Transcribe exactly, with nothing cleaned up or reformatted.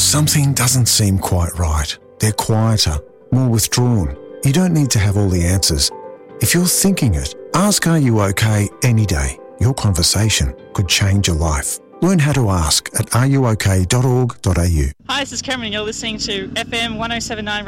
Something doesn't seem quite right. They're quieter, more withdrawn. You don't need to have all the answers. If you're thinking it, ask Are You OK any day. Your conversation could change your life. Learn how to ask at are you ok dot org dot a u. Hi, this is Cameron. You're listening to F M one oh seven point nine